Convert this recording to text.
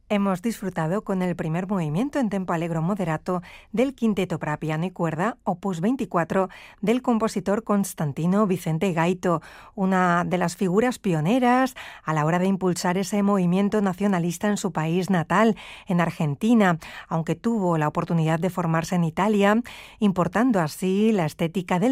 Hemos disfrutado con el primer movimiento en tempo allegro moderato del quinteto para piano y cuerda, opus 24, del compositor Constantino Vicente Gaito, una de las figuras pioneras a la hora de impulsar ese movimiento nacionalista en su país natal, en Argentina, aunque tuvo la oportunidad de formarse en Italia, importando así la estética del